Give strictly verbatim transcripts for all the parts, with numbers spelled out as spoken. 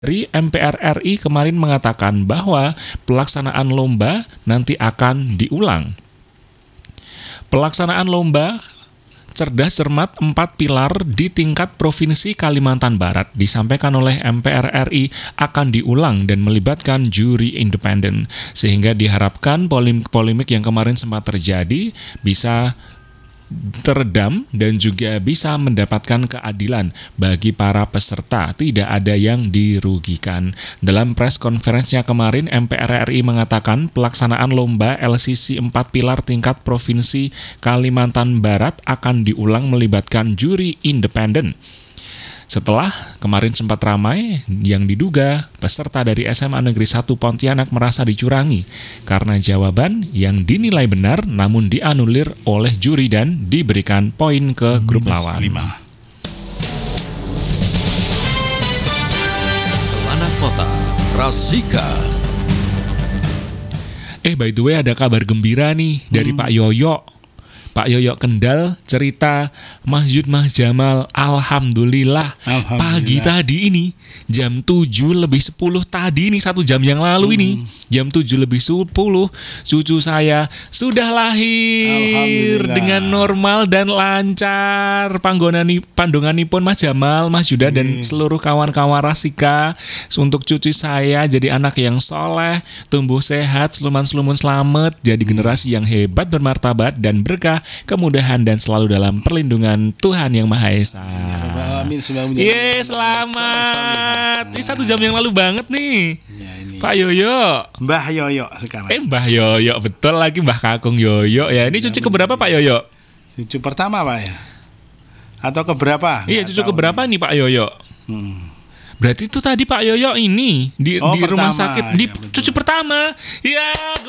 Dari M P R R I kemarin mengatakan bahwa pelaksanaan lomba nanti akan diulang. Pelaksanaan lomba cerdas cermat empat pilar di tingkat Provinsi Kalimantan Barat disampaikan oleh M P R R I akan diulang dan melibatkan juri independen, sehingga diharapkan polemik-polemik yang kemarin sempat terjadi bisa teredam dan juga bisa mendapatkan keadilan bagi para peserta, tidak ada yang dirugikan. Dalam press conference-nya kemarin, M P R R I mengatakan pelaksanaan lomba L C C empat pilar tingkat Provinsi Kalimantan Barat akan diulang melibatkan juri independen. Setelah kemarin sempat ramai yang diduga peserta dari S M A Negeri satu Pontianak merasa dicurangi karena jawaban yang dinilai benar namun dianulir oleh juri dan diberikan poin ke grup lawan. Anak Kota Rasika. Eh by the way ada kabar gembira nih dari hmm. Pak Yoyo. Pak Yoyo Kendal cerita Masjid Mas Jamal, Alhamdulillah, Alhamdulillah pagi tadi ini jam tujuh lebih sepuluh tadi ini satu jam yang lalu hmm. ini jam tujuh lebih sepuluh cucu saya sudah lahir dengan normal dan lancar. Panggonani pandonganipun Mas Jamal, Mas Yuda dan hmm. seluruh kawan-kawan Rasika untuk cucu saya jadi anak yang soleh, tumbuh sehat, seluman-selumun selamat, jadi generasi yang hebat, bermartabat dan berkah, kemudahan dan selalu dalam perlindungan Tuhan Yang Maha Esa. Yes, selamat. Ini satu jam yang lalu banget nih. Ya, ini. Pak Yoyo. Mbah Yoyo sekarang. Eh Mbah Yoyo, betul lagi Mbah Kakung Yoyo ya. Ini cucu keberapa Pak Yoyo? Cucu pertama Pak ya. Atau keberapa? Iya, cucu keberapa nih Pak Yoyo? Hmm. Berarti itu tadi Pak Yoyo ini di, oh, di rumah sakit di ya, cucu pertama. Ya,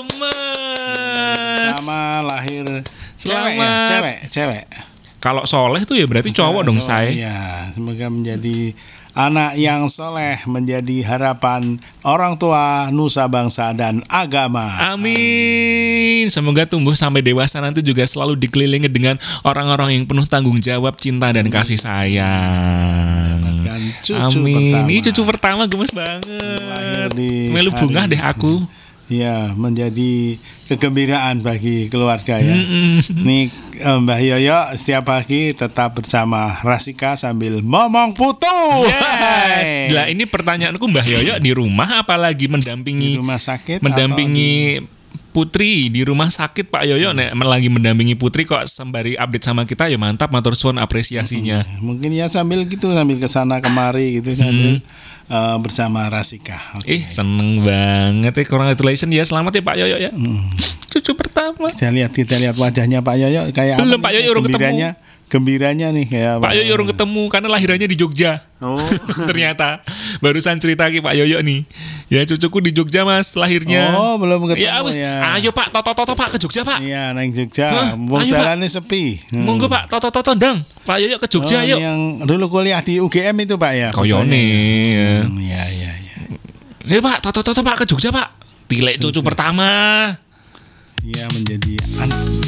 gemes. Pertama lahir Selamat. cewek ya, cewek, cewek. Kalau soleh tuh ya berarti cowok dong saya. Iya, semoga menjadi anak yang soleh, menjadi harapan orang tua, nusa bangsa dan agama. Amin. Semoga tumbuh sampai dewasa nanti juga selalu dikelilingi dengan orang-orang yang penuh tanggung jawab, cinta dan kasih sayang. Cucu Amin. Pertama. Ini cucu pertama gemes banget. Melu bunga deh aku. Ya, menjadi kegembiraan bagi keluarga ya. Mm-mm. Nih Mbah Yoyo setiap pagi tetap bersama Rasika sambil momong putu. Yes. Lah ini pertanyaanku, Mbah Yoyo di rumah apalagi mendampingi di rumah sakit mendampingi di... Putri di rumah sakit Pak Yoyo nek lagi mendampingi Putri kok sembari update sama kita ya mantap, matur suwun apresiasinya. Hmm, mungkin ya sambil gitu sambil kesana kemari gitu sambil hmm. uh, bersama Rasika. Okay. Ih seneng banget ya, congratulations ya, selamat ya Pak Yoyo ya. Hmm. Cucu pertama. Kita lihat kita lihat wajahnya Pak Yoyo kayak belum apa? Pak Yoyo urung ketemu. Gembiranya nih kayak Pak Yoyo urung ketemu karena lahirannya di Jogja. Oh. Ternyata barusan cerita lagi Pak Yoyo nih. Ya cucuku di Jogja Mas lahirnya. Oh belum ketemu ya. Wis, ya. Ayo Pak, toto-toto Pak ke Jogja Pak. Iya naik Jogja. Wong jalannya sepi. Hmm. Monggo Pak, toto-toto ndang. Pak Yoyo ke Jogja oh, yuk. Yang dulu kuliah di U G M itu Pak ya. Koyone. Ya. Hmm, ya ya ya. Ya Pak, toto-toto Pak ke Jogja Pak. Tilek cucu pertama. Iya menjadi anak